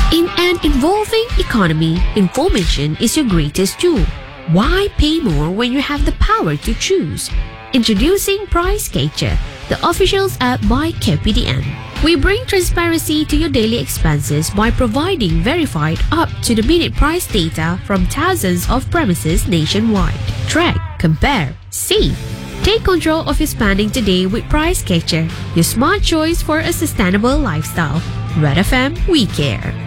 In an evolving economy, information is your greatest tool. Why pay more when you have the power to choose? Introducing Price Catcher, the officials app by KPDN. We bring transparency to your daily expenses by providing verified up-to-the-minute price data from thousands of premises nationwide. Track, compare, save. Take control of your spending today with Price Catcher, your smart choice for a sustainable lifestyle. Red FM, we care.